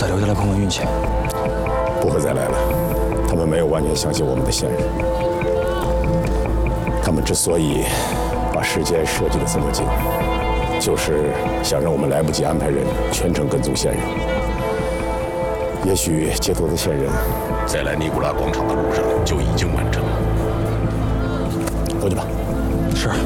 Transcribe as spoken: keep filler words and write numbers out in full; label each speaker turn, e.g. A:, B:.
A: 再留下来碰碰运气。
B: 不会再来了，他们没有完全相信我们的现任。他们之所以把时间设计得这么紧，就是想让我们来不及安排人全程跟踪现任。也许接头的现任在来尼古拉广场的路上就已经完成了。回去吧。
A: 是。